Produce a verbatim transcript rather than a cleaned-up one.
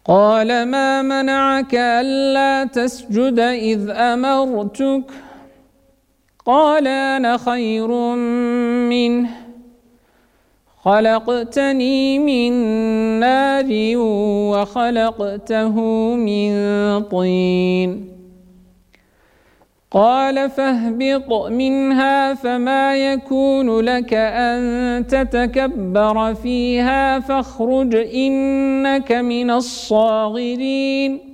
قال ما منعك ألا تسجد إذ أمرتك قال أنا خير منه خلقتني من نار وخلقته من طين قال فاهبط منها فما يكون لك أن تتكبر فيها فاخرج إنك من الصاغرين